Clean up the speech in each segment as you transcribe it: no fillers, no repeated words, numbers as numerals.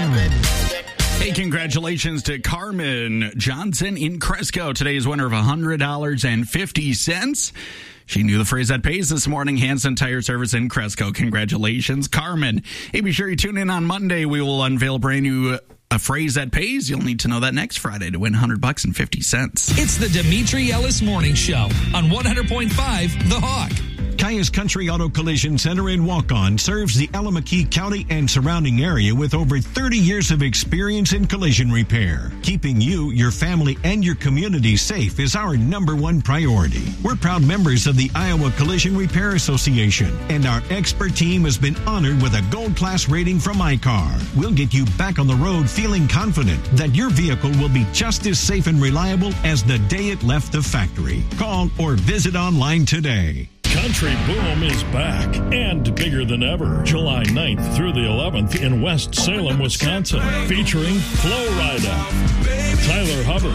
Hey, congratulations to Carmen Johnson in Cresco. Today's winner of $100.50. She knew the phrase that pays this morning. Hanson Tire Service in Cresco. Congratulations, Carmen. Hey, be sure you tune in on Monday. We will unveil a brand new phrase that pays. You'll need to know that next Friday to win $100.50. It's the Dimitri Ellis Morning Show on 100.5 The Hawk. Caius Country Auto Collision Center in Waukon serves the Alameda County and surrounding area with over 30 years of experience in collision repair. Keeping you, your family, and your community safe is our #1 priority. We're proud members of the Iowa Collision Repair Association, and our expert team has been honored with a gold class rating from iCar. We'll get you back on the road feeling confident that your vehicle will be just as safe and reliable as the day it left the factory. Call or visit online today. Country Boom is back and bigger than ever. July 9th through the 11th in West Salem, Wisconsin. Featuring Flo Rida, Tyler Hubbard,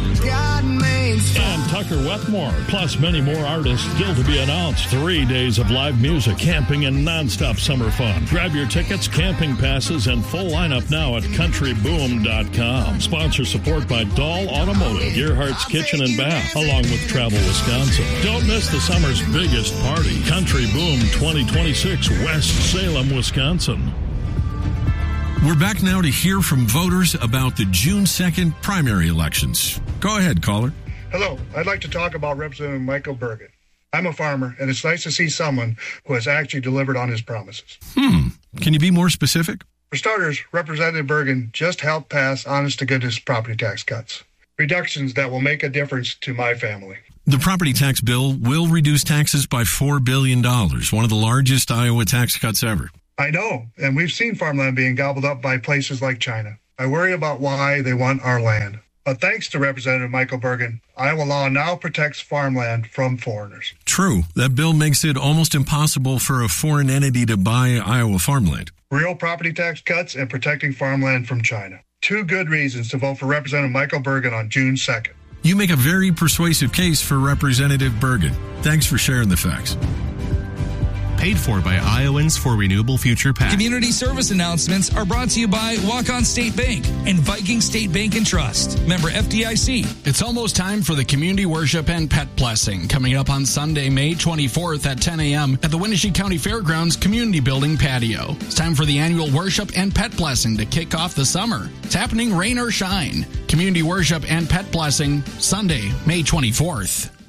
and Tucker Wetmore. Plus many more artists still to be announced. 3 days of live music, camping, and nonstop summer fun. Grab your tickets, camping passes, and full lineup now at countryboom.com. Sponsor support by Dahl Automotive, Gerhardt's Kitchen and Bath, along with Travel Wisconsin. Don't miss the summer's biggest party. Country Boom 2026, West Salem, Wisconsin. We're back now to hear from voters about the June 2nd primary elections. Go ahead, caller. Hello. I'd like to talk about Representative Michael Bergen. I'm a farmer, and it's nice to see someone who has actually delivered on his promises. Can you be more specific? For starters, Representative Bergen just helped pass honest-to-goodness property tax cuts. Reductions that will make a difference to my family. The property tax bill will reduce taxes by $4 billion, one of the largest Iowa tax cuts ever. I know, and we've seen farmland being gobbled up by places like China. I worry about why they want our land. But thanks to Representative Michael Bergen, Iowa law now protects farmland from foreigners. True. That bill makes it almost impossible for a foreign entity to buy Iowa farmland. Real property tax cuts and protecting farmland from China. 2 good reasons to vote for Representative Michael Bergen on June 2nd. You make a very persuasive case for Representative Bergen. Thanks for sharing the facts. Paid for by Iowans for Renewable Future PAC. Community service announcements are brought to you by Waukon State Bank and Viking State Bank and Trust. Member FDIC. It's almost time for the community worship and pet blessing coming up on Sunday, May 24th at 10 a.m. at the Winnebago County Fairgrounds Community Building patio. It's time for the annual worship and pet blessing to kick off the summer. It's happening rain or shine. Community worship and pet blessing Sunday, May 24th.